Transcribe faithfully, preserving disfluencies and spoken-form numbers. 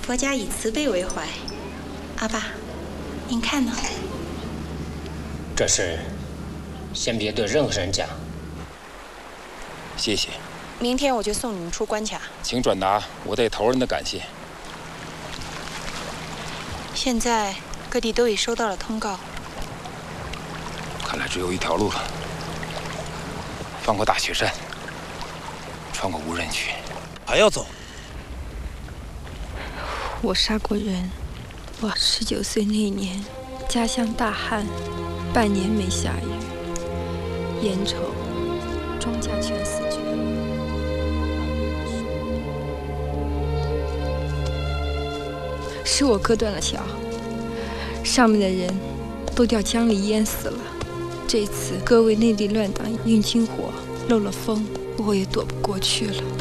佛家以慈悲为怀。阿爸，您看呢？ 这事先别对任何人讲。 谢谢。 明天我就送你们出关卡。 请转达我对头人的感谢。 现在各地都已收到了通告， 看来只有一条路了。翻过大雪山，穿过无人区， 还要走？ 我杀过人。我十九岁那年，家乡大旱，半年没下雨，眼瞅庄稼全死绝了。是我割断了桥，上面的人都掉江里淹死了。这次各位内地乱党运军火，漏了风，我也躲不过去了。